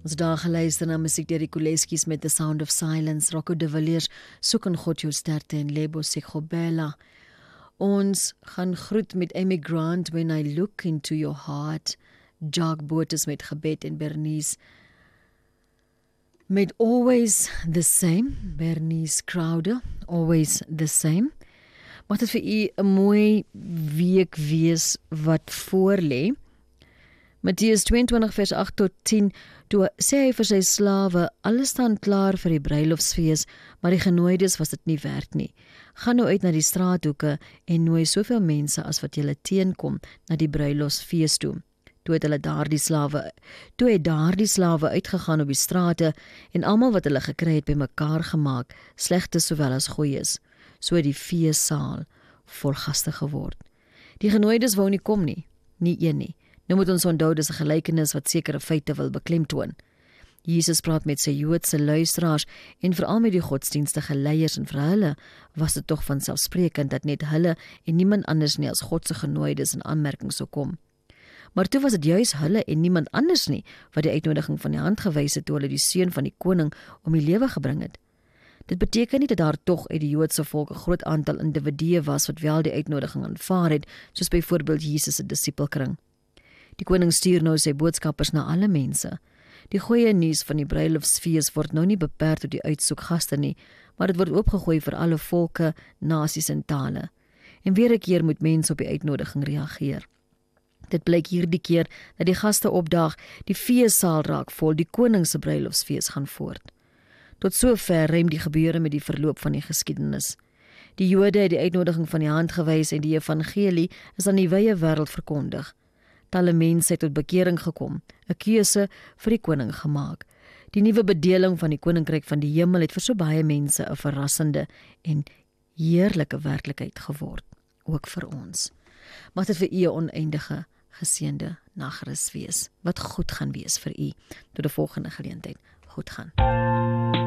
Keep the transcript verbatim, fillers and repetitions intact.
Ons daar geluister na musiek deur die Koleskies met The Sound of Silence, Rocco de Villiers, Soek in God jou sterkte en Lebo Sekgobela. Ons gaan groet met Amy Grant, When I Look Into Your Heart, Jacques Botes met Gebed en Bernice met Always the Same, Bernice Crowder, Always the Same. Mag dit vir u 'n mooi week wees wat voorlê. Matteus tweeëntwintig vers agt tot tien, toe sê hy vir sy slawe, alles staan klaar vir die bruilofsfees, maar die genooides was dit nie werd nie. Gaan nou uit na die straathoeke en nooi soveel mense as wat julle teenkom na die bruilofsfees toe. Toe het hulle daardie slawe, toe het daardie slawe uitgegaan op die strate en almal wat hulle gekry het bymekaar gemaak, slegtes sowel as goeies. So het die feessaal vol gaste geword. Die genooides wou nie kom nie, nie een nie. Nou moet ons onthou, dis 'n gelykenis wat sekere feite wil beklemtoon. Jesus praat met sy Joodse luisteraars en veral met die godsdienstige leiers, en vir hulle was dit tog vanselfsprekend dat net hulle en niemand anders nie as God se genooides in aanmerking sou kom. Maar toe was dit juis hulle en niemand anders nie wat die uitnodiging van die hand gewys het toe hulle die seun van die koning om die lewe gebring het. Dit beteken nie dat daar tog uit die Joodse volk 'n groot aantal individue was wat wel die uitnodiging aanvaar het, soos byvoorbeeld Jesus se disipelkring. Die koning stuur nou sy boodskappers na alle mense. Die goeie nuus van die bruilofsfees word nou nie beperk tot die uitsoekgaste nie, maar dit word oopgegooi vir alle volke, nasies en tale. En weer 'n keer moet mense op die uitnodiging reageer. Dit blyk hierdie keer dat die gaste opdaag, die feessaal raak vol, die koning se bruilofsfees gaan voort. Tot sover rym die gebeure met die verloop van die geskiedenis. Die Jode het die uitnodiging van die hand gewys en die evangelie is aan die wye wêreld verkondig. Talle mense het tot bekering gekom, 'n keuse vir die koning gemaak. Die nuwe bedeling van die koninkryk van die hemel het vir so baie mense 'n verrassende en heerlike werklikheid geword, ook vir ons. Mag dit vir u 'n oneindige geseënde nagrus wees, wat goed gaan wees vir u. Tot die volgende geleentheid, goed gaan.